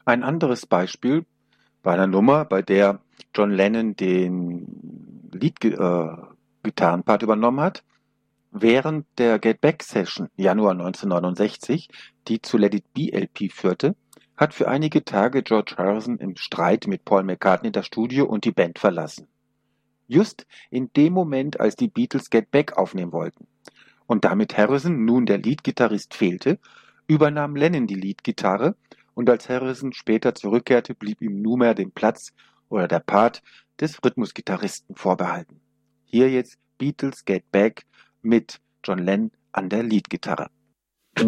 Ein anderes Beispiel bei einer Nummer, bei der John Lennon den Gitarrenpart übernommen hat, während der Get Back Session Januar 1969, die zu Let It Be LP führte, hat für einige Tage George Harrison im Streit mit Paul McCartney das Studio und die Band verlassen. Just in dem Moment, als die Beatles Get Back aufnehmen wollten. Und damit Harrison nun der Leadgitarrist fehlte, übernahm Lennon die Leadgitarre und als Harrison später zurückkehrte, blieb ihm nunmehr den Platz oder der Part des Rhythmusgitarristen vorbehalten. Hier jetzt Beatles Get Back mit John Lennon an der Leadgitarre.